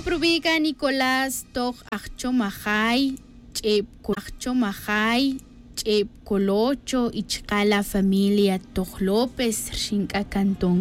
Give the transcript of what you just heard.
Provica Nicolás Toj Achomajay, Achomajay, Colocho, Ichkala familia Toj López, Xinca Cantón.